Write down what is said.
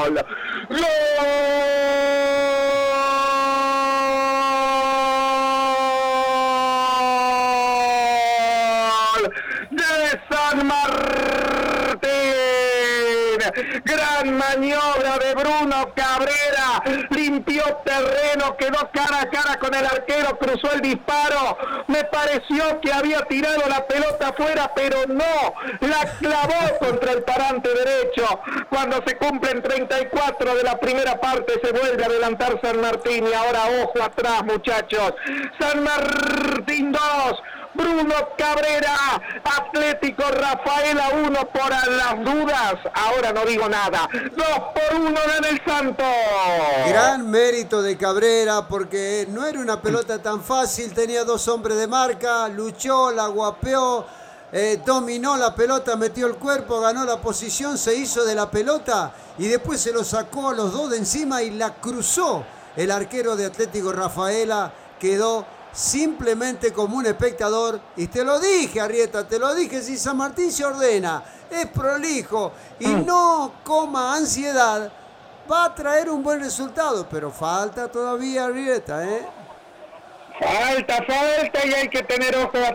¡Gol de San Martín! Gran maniobra de Bruno Cabrera, limpió terreno, quedó cara a cara con el arquero, cruzó el disparo, me pareció que había tirado la pelota afuera, pero no, la clavó contra el parante derecho. Cuando se cumplen 34 de la primera parte se vuelve a adelantar San Martín y ahora ojo atrás, muchachos. San Martín 2, Bruno Cabrera, Atlético Rafaela 1, por las dudas, ahora no digo nada, 2-1 gana el Santos. Gran mérito de Cabrera porque no era una pelota tan fácil, tenía dos hombres de marca, luchó, la guapeó, dominó la pelota, metió el cuerpo, ganó la posición, se hizo de la pelota y después se lo sacó a los dos de encima y la cruzó. El arquero de Atlético Rafaela quedó simplemente como un espectador, y te lo dije, Arrieta, te lo dije, si San Martín se ordena, es prolijo y no coma ansiedad, va a traer un buen resultado, pero falta todavía, Arrieta, Falta y hay que tener ojo